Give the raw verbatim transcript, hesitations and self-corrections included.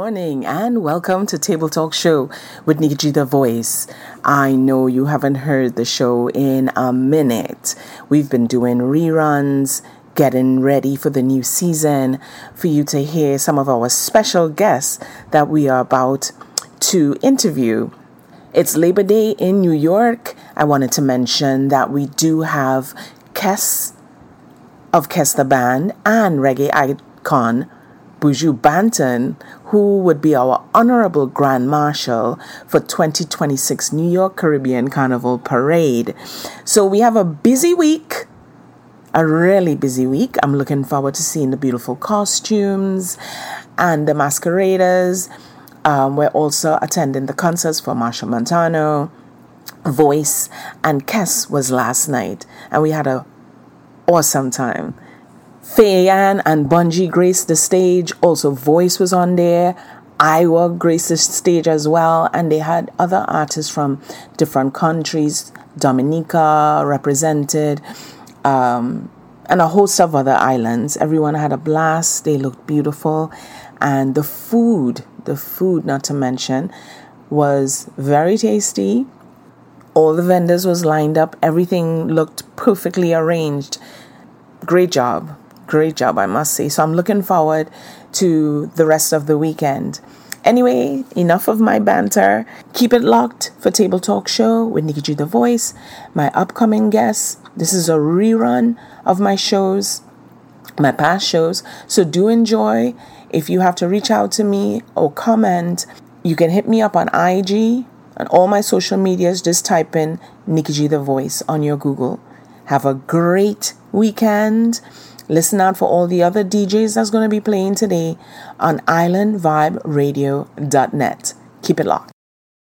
morning and welcome to Table Talk Show with Nikki G the Voice. I know you haven't heard the show in a minute. We've been doing reruns, getting ready for the new season, for you to hear some of our special guests that we are about to interview. It's Labor Day in New York. I wanted to mention that we do have Kes of Kes the Band and reggae icon Buju Banton, who would be our Honorable Grand Marshal for twenty twenty-six New York Caribbean Carnival Parade. So we have a busy week, a really busy week. I'm looking forward to seeing the beautiful costumes and the masqueraders. Um, we're also attending the concerts for Machel Montano, Voice, and Kes was last night, and we had a awesome time. Faye-Ann and Bungie graced the stage. Also, Voice was on there. Iowa graced the stage as well. And they had other artists from different countries. Dominica represented. Um, and a host of other islands. Everyone had a blast. They looked beautiful. And the food, the food, not to mention, was very tasty. All the vendors was lined up. Everything looked perfectly arranged. Great job. Great job, I must say. So I'm looking forward to the rest of the weekend. Anyway, enough of my banter. Keep it locked for Table Talk Show with Nikki G the Voice, my upcoming guests. This is a rerun of my shows, my past shows. So do enjoy. If you have to reach out to me or comment, you can hit me up on I G and all my social medias. Just type in Nikki G the Voice on your Google. Have a great weekend. Listen out for all the other D Js that's going to be playing today on island vibe radio dot net. Keep it locked.